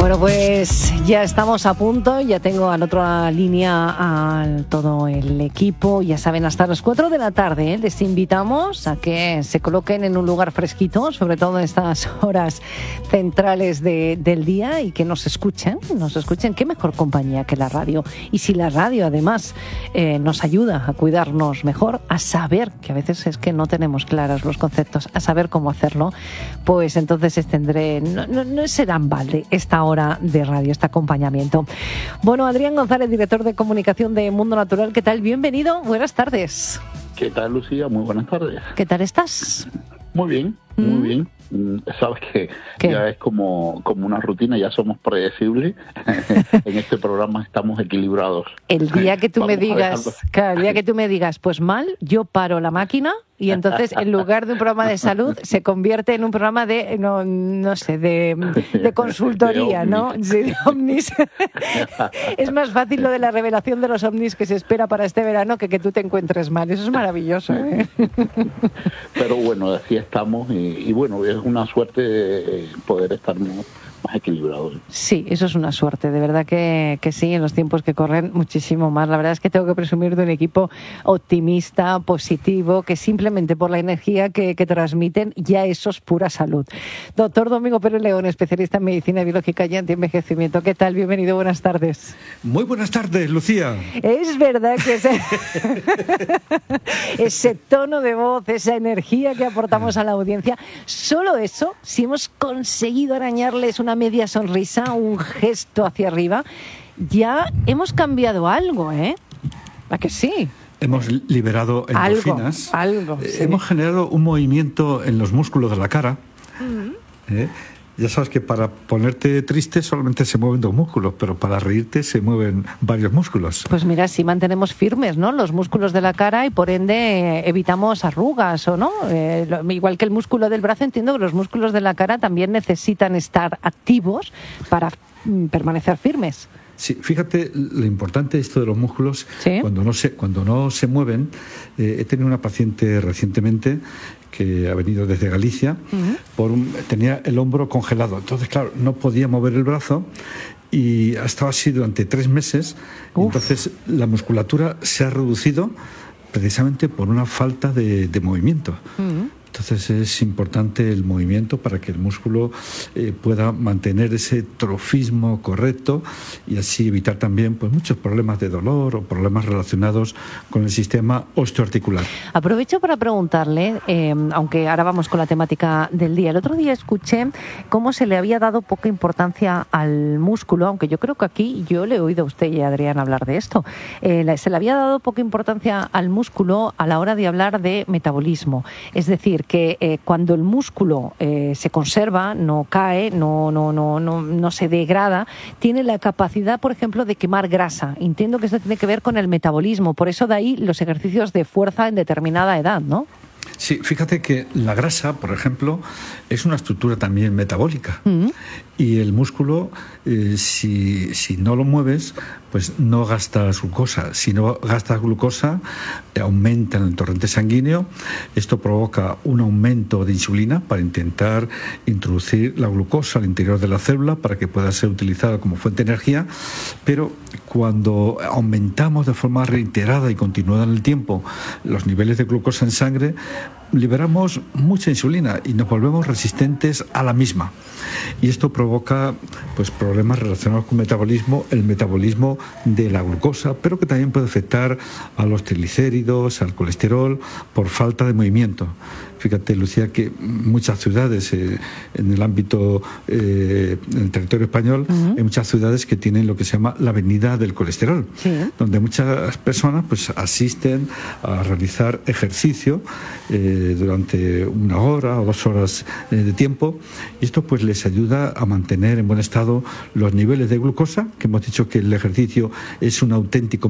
Bueno, pues ya estamos a punto, ya tengo al otro línea a todo el equipo, ya saben, hasta las 4 de la tarde, les invitamos a que se coloquen en un lugar fresquito, sobre todo en estas horas centrales del día, y que nos escuchen, qué mejor compañía que la radio. Y si la radio además nos ayuda a cuidarnos mejor, a saber, que a veces es que no tenemos claros los conceptos, a saber cómo hacerlo, pues entonces no será en balde esta hora de radio, este acompañamiento. Bueno, Adrián González, director de comunicación de Mundo Natural, ¿qué tal? Bienvenido, buenas tardes. ¿Qué tal, Lucía? Muy buenas tardes. ¿Qué tal estás? Muy bien, muy bien. Sabes que ya es como una rutina, ya somos predecibles. En este programa estamos equilibrados. El día que tú me digas, pues mal, yo paro la máquina y entonces en lugar de un programa de salud se convierte en un programa de consultoría, ¿no? Sí, de ovnis. Es más fácil lo de la revelación de los ovnis que se espera para este verano que tú te encuentres mal. Eso es maravilloso, ¿eh? Pero bueno, así estamos y bueno, es una suerte poder estar más equilibrados. Sí, eso es una suerte, de verdad que sí, en los tiempos que corren muchísimo más. La verdad es que tengo que presumir de un equipo optimista, positivo, que simplemente por la energía que transmiten ya eso es pura salud. Doctor Domingo Pérez León, especialista en medicina biológica y antienvejecimiento. ¿Qué tal? Bienvenido, buenas tardes. Muy buenas tardes, Lucía. Es verdad que ese tono de voz, esa energía que aportamos a la audiencia, solo eso, si hemos conseguido arañarles una media sonrisa, un gesto hacia arriba, ya hemos cambiado algo, ¿eh? ¿A que sí? Hemos liberado endorfinas. Algo, sí. Hemos generado un movimiento en los músculos de la cara. Ya sabes que para ponerte triste solamente se mueven 2 músculos, pero para reírte se mueven varios músculos. Pues mira, si mantenemos firmes, ¿no?, los músculos de la cara y por ende evitamos arrugas, ¿o no? Igual que el músculo del brazo, entiendo que los músculos de la cara también necesitan estar activos para permanecer firmes. Sí, fíjate lo importante de esto de los músculos. ¿Sí? Cuando no se mueven. He tenido una paciente recientemente que ha venido desde Galicia, tenía el hombro congelado, entonces claro, no podía mover el brazo y ha estado así durante 3 meses. Entonces la musculatura se ha reducido precisamente por una falta de movimiento. Entonces es importante el movimiento para que el músculo pueda mantener ese trofismo correcto y así evitar también pues muchos problemas de dolor o problemas relacionados con el sistema osteoarticular. Aprovecho para preguntarle, aunque ahora vamos con la temática del día. El otro día escuché cómo se le había dado poca importancia al músculo, aunque yo creo que aquí yo le he oído a usted y a Adrián hablar de esto. Se le había dado poca importancia al músculo a la hora de hablar de metabolismo. Es decir, que cuando el músculo se conserva, no cae, no se degrada, tiene la capacidad, por ejemplo, de quemar grasa. Entiendo que esto tiene que ver con el metabolismo, por eso de ahí los ejercicios de fuerza en determinada edad, ¿no? Sí, fíjate que la grasa, por ejemplo, es una estructura también metabólica. Y el músculo, si no lo mueves, pues no gastas glucosa. Si no gastas glucosa, aumenta en el torrente sanguíneo. Esto provoca un aumento de insulina para intentar introducir la glucosa al interior de la célula para que pueda ser utilizada como fuente de energía. Pero cuando aumentamos de forma reiterada y continuada en el tiempo los niveles de glucosa en sangre, liberamos mucha insulina y nos volvemos resistentes a la misma. Y esto provoca pues problemas relacionados con el metabolismo de la glucosa, pero que también puede afectar a los triglicéridos, al colesterol, por falta de movimiento. Fíjate, Lucía, que muchas ciudades en el ámbito, en el territorio español, hay muchas ciudades que tienen lo que se llama la avenida del colesterol, donde muchas personas pues asisten a realizar ejercicio durante 1 hora o 2 horas de tiempo, y esto pues les ayuda a mantener en buen estado los niveles de glucosa, que hemos dicho que el ejercicio es un auténtico